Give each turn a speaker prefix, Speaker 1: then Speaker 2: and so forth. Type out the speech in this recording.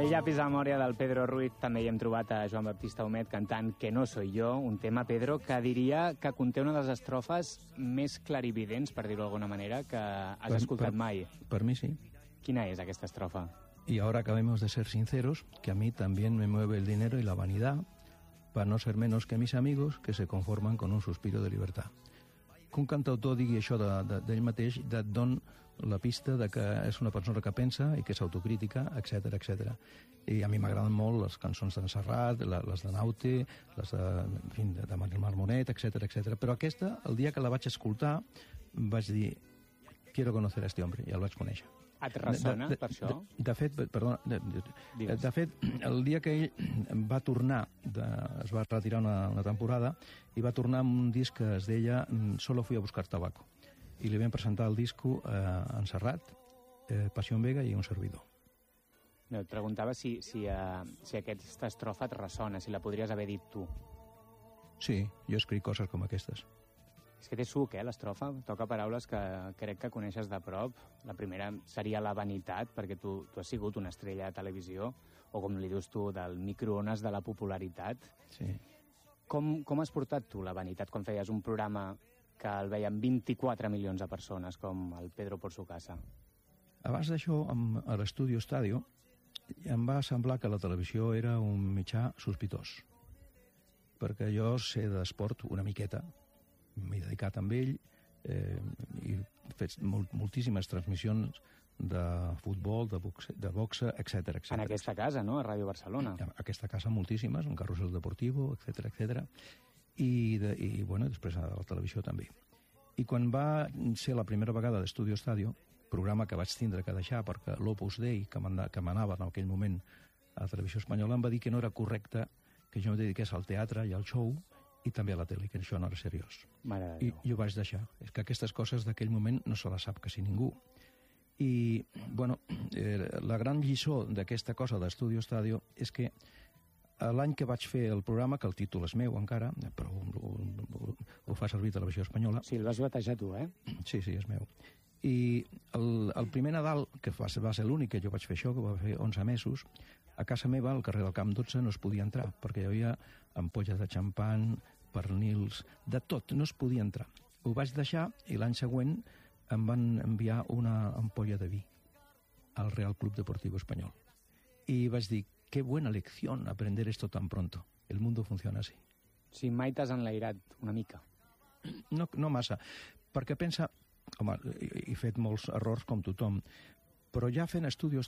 Speaker 1: Al llapis a memòria del Pedro Ruiz també hi hem trobat a Joan Baptista Humet cantant Que no soy yo, un tema, Pedro, que diria que conté una de les estrofes més clarividents, per dir-ho d'alguna manera, que has escoltat mai.
Speaker 2: Per mi sí.
Speaker 1: Quina és aquesta estrofa?
Speaker 2: Y ahora acabemos de ser sinceros, que a mí también me mueve el dinero y la vanidad, para no ser menos que mis amigos, que se conforman con un suspiro de libertad. Que un cantautor digui això d'ell mateix et don la pista de que és una persona que pensa i que és autocrítica, etc etc. I a mi m'agraden molt les cançons d'en Serrat, les de Naute, les de Manuel Marmonet, etc etc. Però aquesta, el dia que la vaig escoltar, vaig dir, quiero conocer a este hombre, i el vaig conèixer.
Speaker 1: Et ressona, per això?
Speaker 2: De fet, el dia que ell va tornar, es va retirar una temporada, i va tornar amb un disc que es deia Solo fui a buscar tabaco. I li vam presentar el disco a en Serrat, Pasión Vega i un servidor.
Speaker 1: No, et preguntava si aquesta estrofa et ressona, si la podries haver dit tu.
Speaker 2: Sí, jo escric coses com aquestes.
Speaker 1: És que té suc, l'estrofa. Toca paraules que crec que coneixes de prop. La primera seria la vanitat, perquè tu has sigut una estrella de televisió, o com li dius tu, del microones de la popularitat.
Speaker 2: Sí.
Speaker 1: Com has portat tu la vanitat quan feies un programa que el veien 24 milions de persones, com el Pedro por su casa?
Speaker 2: Abans d'això, a l'Estudio Estadio, em va semblar que la televisió era un mitjà sospitós. Perquè jo sé d'esport una miqueta, m'he dedicat amb ell i he fet moltíssimes transmissions de futbol, de boxa, etc.
Speaker 1: En aquesta casa, no?, a Ràdio Barcelona.
Speaker 2: En aquesta casa moltíssimes, en Carrusel Deportivo, etc etc. I bueno, després a la televisió també. I quan va ser la primera vegada d'Estudio Estadio, programa que vaig tindre que deixar perquè l'Opus Dei, que manava en aquell moment a la televisió espanyola, em va dir que no era correcte que jo em dediqués al teatre i al show, i també a la tele, que això no era seriós. I ho vaig deixar. És que aquestes coses d'aquell moment no se les sap quasi ningú. I, bueno, la gran lliçó d'aquesta cosa d'Estudio Estadio és que l'any que vaig fer el programa, que el títol és meu encara, però ho fa servir Televisió Espanyola...
Speaker 1: Sí, el vas batejar tu, eh?
Speaker 2: Sí, és meu. I el primer Nadal, que va ser l'únic que jo vaig fer això, que va fer 11 mesos, a casa meva, al carrer del Camp 12, no es podia entrar, perquè hi havia ampolles de xampan, pernils, de tot, no es podia entrar. Ho vaig deixar i l'any següent em van enviar una ampolla de vi al Real Club Deportivo Espanyol. I vaig dir, qué buena lección aprender esto tan pronto. El mundo funciona así.
Speaker 1: Sí, mai t'has enlairat una mica.
Speaker 2: No massa, perquè pensa... Home, he fet molts errors com tothom, però ja fent Estudio